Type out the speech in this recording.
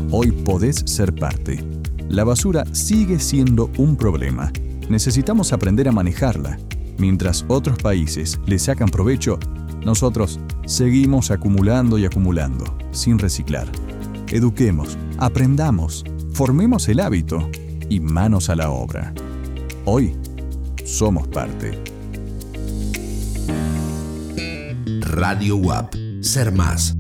Hoy podés ser parte. La basura sigue siendo un problema. Necesitamos aprender a manejarla. Mientras otros países le sacan provecho, nosotros seguimos acumulando y acumulando, sin reciclar. Eduquemos, aprendamos, formemos el hábito y manos a la obra. Hoy somos parte. Radio UAP. Ser más.